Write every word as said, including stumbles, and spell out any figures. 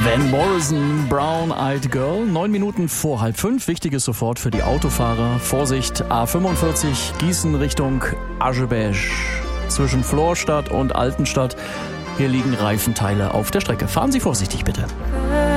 Van Morrison, Brown Eyed Girl. Neun Minuten vor halb fünf. Wichtiges sofort für die Autofahrer. Vorsicht, A fünfundvierzig, Gießen Richtung Aschebesch. Zwischen Florstadt und Altenstadt. Hier liegen Reifenteile auf der Strecke. Fahren Sie vorsichtig, bitte.